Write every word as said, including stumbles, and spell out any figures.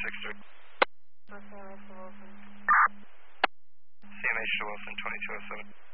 six three. C M H to Wilson. C M H to Wilson, twenty-two oh seven.